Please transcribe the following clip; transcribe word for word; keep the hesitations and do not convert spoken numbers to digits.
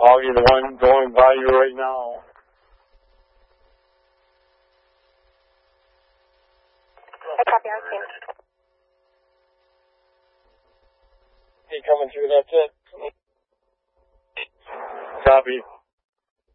Augie, the one going by you right now. I copy, I see. He coming through, that's it. Copy.